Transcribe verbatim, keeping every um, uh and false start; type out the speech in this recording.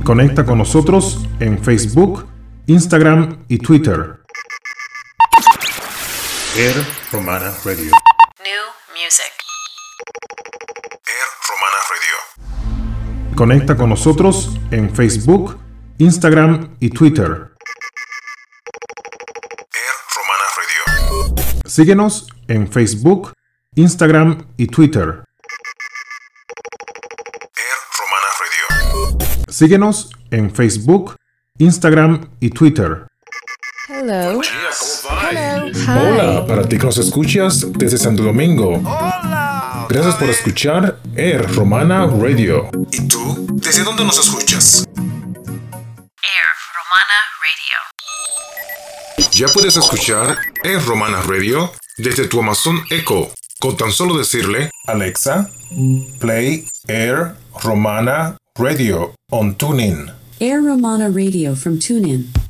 Conecta con nosotros en Facebook, Instagram y Twitter. Air Romana Radio. New music. Air Romana Radio. Conecta con nosotros en Facebook, Instagram y Twitter. Air Romana Radio. Síguenos en Facebook, Instagram y Twitter. Air Romana Radio. Síguenos en Facebook, Instagram y Twitter. Hello. Hello. Hi. Hola, para ti que nos escuchas desde Santo Domingo. Hola. Gracias por escuchar Air Romana Radio. ¿Y tú? ¿Desde dónde nos escuchas? Air Romana Radio. Ya puedes escuchar Air Romana Radio desde tu Amazon Echo, con tan solo decirle: Alexa, play Air Romana Radio on TuneIn. Air Romana Radio from TuneIn.